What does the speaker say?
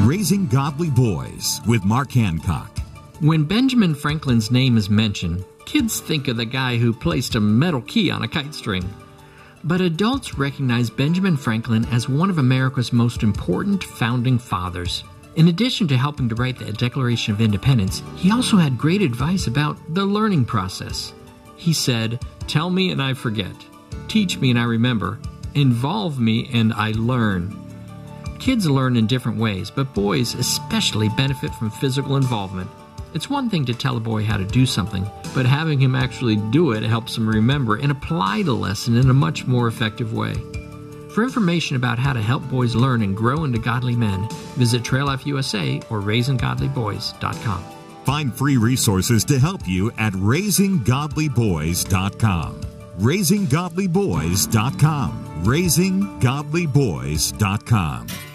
Raising Godly Boys with Mark Hancock. When Benjamin Franklin's name is mentioned, kids think of the guy who placed a metal key on a kite string. But adults recognize Benjamin Franklin as one of America's most important founding fathers. In addition to helping to write the Declaration of Independence, he also had great advice about the learning process. He said, "Tell me and I forget. Teach me and I remember. Involve me and I learn." Kids learn in different ways, but boys especially benefit from physical involvement. It's one thing to tell a boy how to do something, but having him actually do it helps him remember and apply the lesson in a much more effective way. For information about how to help boys learn and grow into godly men, visit Trail Life USA or RaisingGodlyBoys.com. Find free resources to help you at RaisingGodlyBoys.com. RaisingGodlyBoys.com. RaisingGodlyBoys.com.